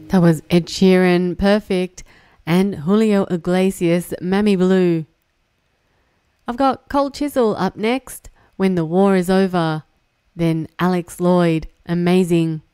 That was Ed Sheeran, Perfect, and Julio Iglesias, Mammy Blue. I've got Cold Chisel up next, When the War is Over. Then Alex Lloyd, Amazing.